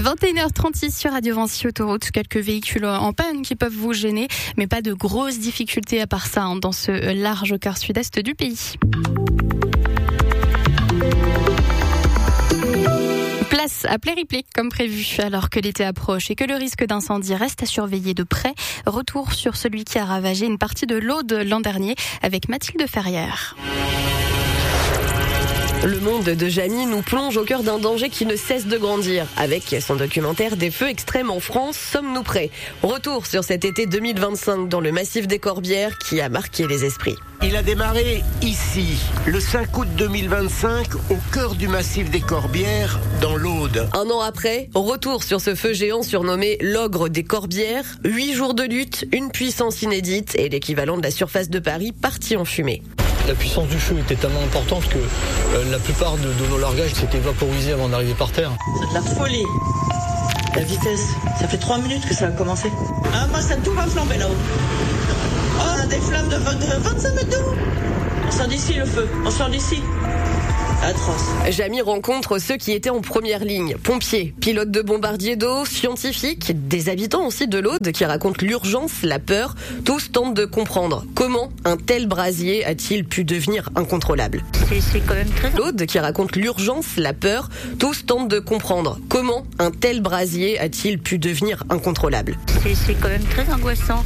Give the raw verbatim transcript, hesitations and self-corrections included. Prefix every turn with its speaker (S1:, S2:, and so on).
S1: vingt et une heures trente-six sur Radio Vinci Autoroute. Quelques véhicules en panne qui peuvent vous gêner, mais pas de grosses difficultés à part ça hein, dans ce large quart sud-est du pays. Place à Plériplic comme prévu, alors que l'été approche et que le risque d'incendie reste à surveiller de près. Retour sur celui qui a ravagé une partie de l'Aude l'an dernier avec Mathilde Ferrière.
S2: Le monde de Jamie nous plonge au cœur d'un danger qui ne cesse de grandir. Avec son documentaire Des feux extrêmes en France, sommes-nous prêts ? Retour sur cet été deux mille vingt-cinq dans le massif des Corbières qui a marqué les esprits.
S3: Il a démarré ici, le cinq août deux mille vingt-cinq, au cœur du massif des Corbières, dans l'Aude.
S2: Un an après, retour sur ce feu géant surnommé l'ogre des Corbières. Huit jours de lutte, une puissance inédite et l'équivalent de la surface de Paris parti en fumée.
S4: La puissance du feu était tellement importante que euh, la plupart de, de nos largages s'étaient vaporisés avant d'arriver par terre.
S5: C'est de la folie. La vitesse, ça fait trois minutes que ça a commencé. Ah, moi, ça tout va flamber là-haut. Oh, on a des flammes de, de vingt-cinq mètres de haut. On sort d'ici le feu, on sort d'ici. Atroce.
S2: Jamie rencontre ceux qui étaient en première ligne. Pompiers, pilotes de bombardiers d'eau, scientifiques, des habitants aussi de l'Aude qui racontent l'urgence, la peur. Tous tentent de comprendre comment un tel brasier a-t-il pu devenir incontrôlable.
S6: C'est, c'est quand même très...
S2: L'Aude qui raconte l'urgence, la peur. Tous tentent de comprendre comment un tel brasier a-t-il pu devenir incontrôlable.
S6: C'est, c'est quand même très angoissant.